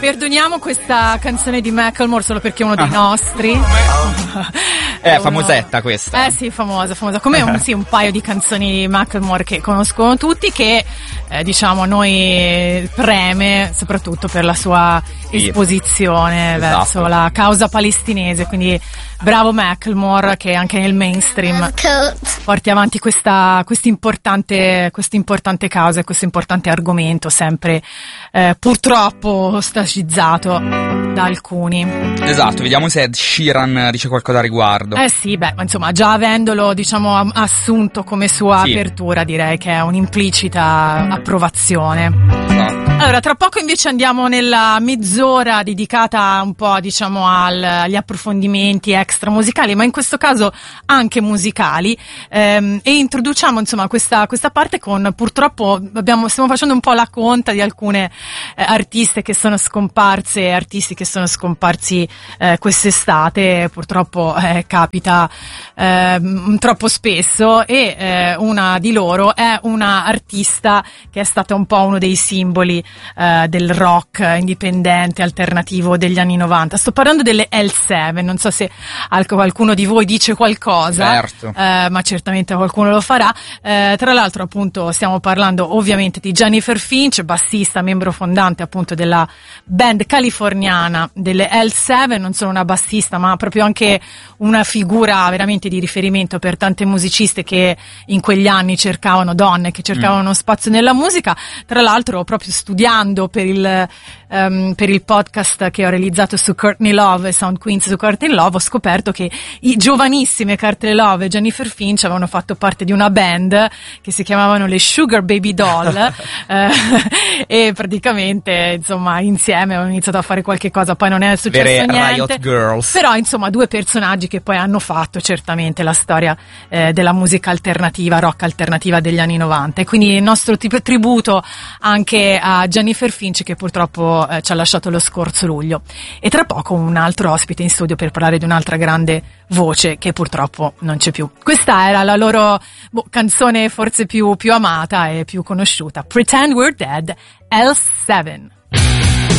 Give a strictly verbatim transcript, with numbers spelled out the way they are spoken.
perdoniamo questa canzone di Macklemore solo perché è uno dei nostri. È uno... famosetta questa. Eh sì, famosa, famosa. Come un, sì, un paio di canzoni di Macklemore che conoscono tutti, che eh, diciamo a noi preme soprattutto per la sua sì. esposizione esatto. verso la causa palestinese, quindi bravo Macklemore che anche nel mainstream porti avanti questa questa importante questa importante causa e questo importante argomento, sempre eh, purtroppo ostacizzato da alcuni. Esatto, vediamo se Ed Sheeran dice qualcosa a riguardo. Eh sì, beh, insomma, già avendolo diciamo assunto come sua sì. apertura, direi che è un'implicita approvazione. Esatto. Allora, tra poco invece andiamo nella mezz'ora dedicata un po', diciamo, al, agli approfondimenti extra musicali, ma in questo caso anche musicali, ehm, e introduciamo, insomma, questa, questa parte con, purtroppo, abbiamo, stiamo facendo un po' la conta di alcune eh, artiste che sono scomparse, artisti che sono scomparsi eh, quest'estate, purtroppo eh, capita eh, troppo spesso, e eh, una di loro è una artista che è stata un po' uno dei simboli Uh, del rock indipendente alternativo degli anni novanta. Sto parlando delle L sette, non so se al- qualcuno di voi dice qualcosa, certo. uh, ma certamente qualcuno lo farà. Uh, tra l'altro appunto stiamo parlando ovviamente di Jennifer Finch, bassista, membro fondante appunto della band californiana delle L sette, non solo una bassista ma proprio anche una figura veramente di riferimento per tante musiciste che in quegli anni cercavano, donne che cercavano mm. uno spazio nella musica. Tra l'altro proprio studiando per il um, per il podcast che ho realizzato su Courtney Love e Sound Queens su Courtney Love, ho scoperto che i giovanissime Courtney Love e Jennifer Finch avevano fatto parte di una band che si chiamavano le Sugar Baby Doll eh, e praticamente insomma insieme hanno iniziato a fare qualche cosa, poi non è successo Vere niente, Riot Girls. Però insomma due personaggi che poi hanno fatto certamente la storia eh, della musica alternativa, rock alternativa degli anni novanta, e quindi il nostro tipo tributo anche a Jennifer Finch che purtroppo eh, ci ha lasciato lo scorso luglio. E tra poco un altro ospite in studio per parlare di un'altra grande voce che purtroppo non c'è più. Questa era la loro boh, canzone forse più, più amata e più conosciuta, Pretend We're Dead, L sette.